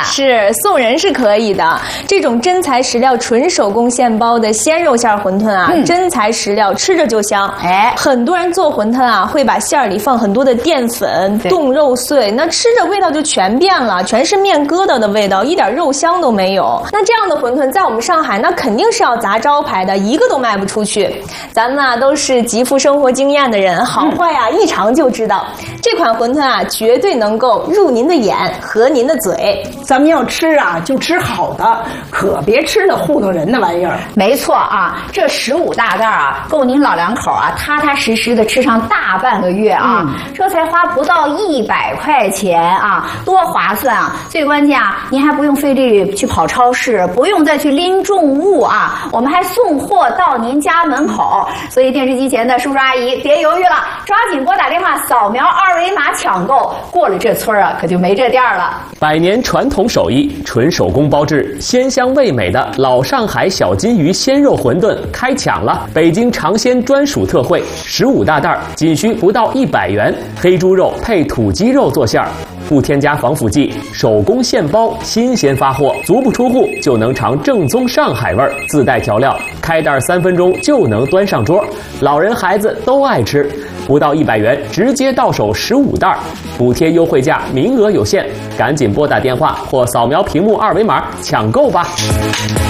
是送人是可以的。这种真材实料、纯手工现包的鲜肉馅馄饨啊，真材实料，吃着就香。 哎， 很多人做馄饨啊，会把馅儿里放很多的淀粉、冻肉碎，那吃着味道就全变了，全是面疙瘩的味道，一点肉香都没有。那这样的馄饨在我们上海，那肯定是要砸招牌的，一个都卖不出去。咱们啊都是极富生活经验的人，好坏啊一尝就知道。这款馄饨啊，绝对能够入您的眼，合您的嘴。 咱们要吃啊，就吃好的，可别吃那糊弄人的玩意儿。 没错啊，这15大袋啊，够您老两口啊踏踏实实的吃上大半个月啊。这才花不到100块钱啊，多划算啊！最关键啊，您还不用费力去跑超市，不用再去拎重物啊，我们还送货到您家门口。所以电视机前的叔叔阿姨别犹豫了，抓紧拨打电话扫描2维码抢购，过了这村啊，可就没这店了。 100年传统手艺，纯手工包制，鲜香味美的老上海小金鱼鲜肉馄饨开抢了！北京尝鲜专属特惠，15大袋，仅需不到100元，黑猪肉配土鸡肉做馅儿，不添加防腐剂，手工现包，新鲜发货，足不出户就能尝正宗上海味儿，自带调料，开袋3分钟就能端上桌，老人孩子都爱吃。不到100元，直接到手15袋，补贴优惠价，名额有限，赶紧拨打电话或扫描屏幕2维码抢购吧。